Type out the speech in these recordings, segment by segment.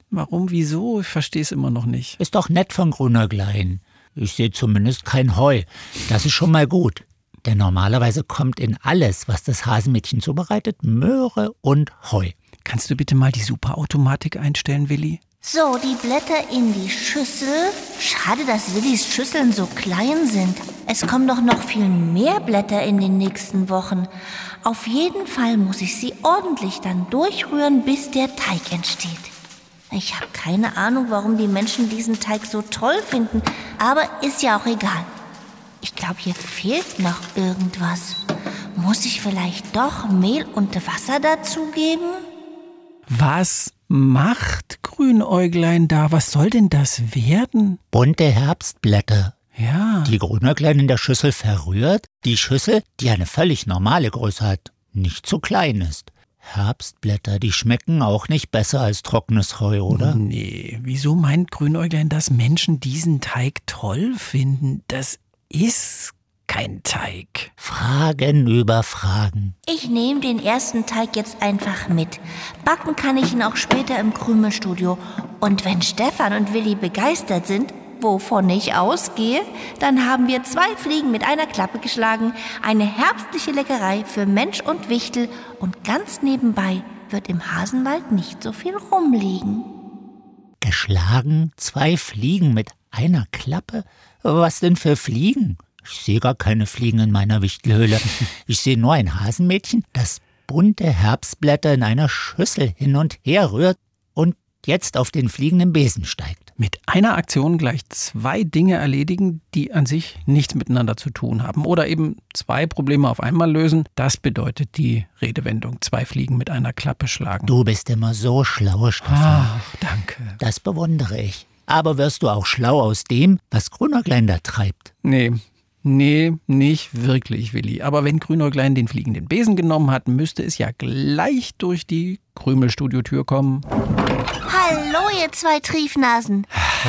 Warum, wieso? Ich verstehe es immer noch nicht. Ist doch nett von Grünäuglein. Ich sehe zumindest kein Heu. Das ist schon mal gut. Denn normalerweise kommt in alles, was das Hasenmädchen zubereitet, Möhre und Heu. Kannst du bitte mal die Superautomatik einstellen, Willi? So, die Blätter in die Schüssel. Schade, dass Willis Schüsseln so klein sind. Es kommen doch noch viel mehr Blätter in den nächsten Wochen. Auf jeden Fall muss ich sie ordentlich dann durchrühren, bis der Teig entsteht. Ich habe keine Ahnung, warum die Menschen diesen Teig so toll finden, aber ist ja auch egal. Ich glaube, hier fehlt noch irgendwas. Muss ich vielleicht doch Mehl und Wasser dazugeben? Was macht Grünäuglein da? Was soll denn das werden? Bunte Herbstblätter. Ja. Die Grünäuglein in der Schüssel verrührt. Die Schüssel, die eine völlig normale Größe hat, nicht zu klein ist. Herbstblätter, die schmecken auch nicht besser als trockenes Heu, oder? Nee, wieso meint Grünäuglein, dass Menschen diesen Teig toll finden? Das ist kein Teig. Fragen über Fragen. Ich nehme den ersten Teig jetzt einfach mit. Backen kann ich ihn auch später im Krümelstudio. Und wenn Stefan und Willi begeistert sind, wovon ich ausgehe, dann haben wir 2 Fliegen mit einer Klappe geschlagen, eine herbstliche Leckerei für Mensch und Wichtel und ganz nebenbei wird im Hasenwald nicht so viel rumliegen. Geschlagen? 2 Fliegen mit einer Klappe? Was denn für Fliegen? Ich sehe gar keine Fliegen in meiner Wichtelhöhle. Ich sehe nur ein Hasenmädchen, das bunte Herbstblätter in einer Schüssel hin und her rührt und jetzt auf den fliegenden Besen steigt. Mit einer Aktion gleich 2 Dinge erledigen, die an sich nichts miteinander zu tun haben. Oder eben 2 Probleme auf einmal lösen. Das bedeutet die Redewendung 2 Fliegen mit einer Klappe schlagen. Du bist immer so schlau, Stefan. Ach, danke. Das bewundere ich. Aber wirst du auch schlau aus dem, was Grünäuglein da treibt? Nee, nicht wirklich, Willi. Aber wenn Grünäuglein den fliegenden Besen genommen hat, müsste es ja gleich durch die Krümelstudiotür kommen. Hallo, ihr 2 Triefnasen.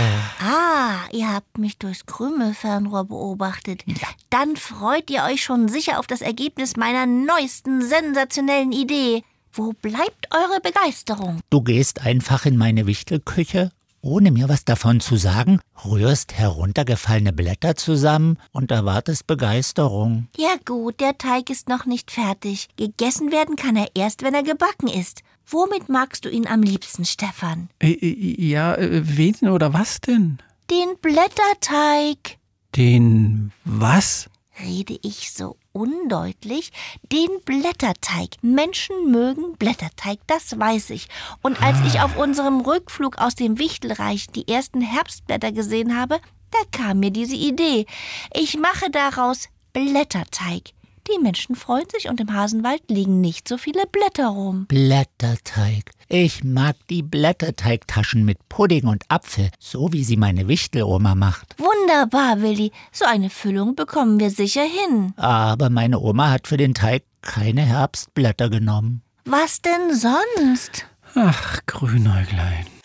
Ihr habt mich durchs Krümelfernrohr beobachtet. Ja. Dann freut ihr euch schon sicher auf das Ergebnis meiner neuesten sensationellen Idee. Wo bleibt eure Begeisterung? Du gehst einfach in meine Wichtelküche, ohne mir was davon zu sagen, rührst heruntergefallene Blätter zusammen und erwartest Begeisterung. Ja gut, der Teig ist noch nicht fertig. Gegessen werden kann er erst, wenn er gebacken ist. Womit magst du ihn am liebsten, Stefan? Wen oder was denn? Den Blätterteig. Den was? Rede ich so undeutlich? Den Blätterteig. Menschen mögen Blätterteig, das weiß ich. Und als ich auf unserem Rückflug aus dem Wichtelreich die ersten Herbstblätter gesehen habe, da kam mir diese Idee. Ich mache daraus Blätterteig. Die Menschen freuen sich und im Hasenwald liegen nicht so viele Blätter rum. Blätterteig. Ich mag die Blätterteigtaschen mit Pudding und Apfel, so wie sie meine Wichteloma macht. Wunderbar, Willi. So eine Füllung bekommen wir sicher hin. Aber meine Oma hat für den Teig keine Herbstblätter genommen. Was denn sonst? Ach, Grünäuglein.